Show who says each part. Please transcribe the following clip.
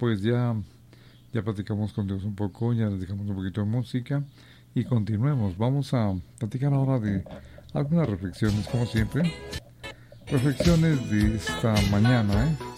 Speaker 1: pues ya platicamos con Dios un poco, ya les dejamos un poquito de música y continuemos. Vamos a platicar ahora de algunas reflexiones, como siempre. Reflexiones de esta mañana,